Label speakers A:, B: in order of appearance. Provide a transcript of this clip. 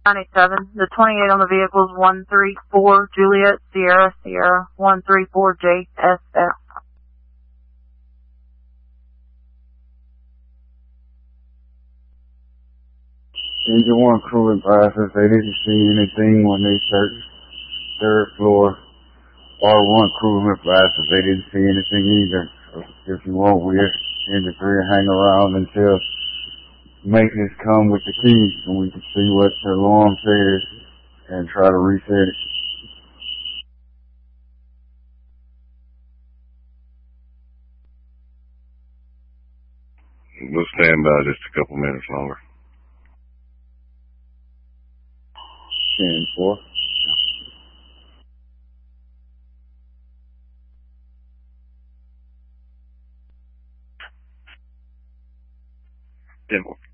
A: 97. The 28 on the vehicle is 134 Juliet Sierra Sierra 134 JSF.
B: Engine 1 crew advisors they didn't see anything when they searched third floor. R1 crew advisors they didn't see anything either. So if you want, we're in the three hang around until maintenance come with the keys and we can see what the alarm says and try to reset it.
C: We'll stand by just a couple minutes longer.
B: 10-4.
C: Yeah.